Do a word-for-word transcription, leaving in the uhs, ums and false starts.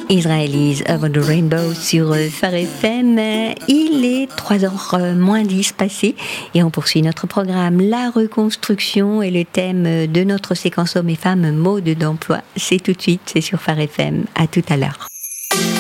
Israelis Over the Rainbow sur Phare F M. Il est trois heures moins dix passées et on poursuit notre programme La reconstruction et le thème de notre séquence hommes et femmes mode d'emploi. C'est tout de suite, c'est sur Phare F M. À tout à l'heure.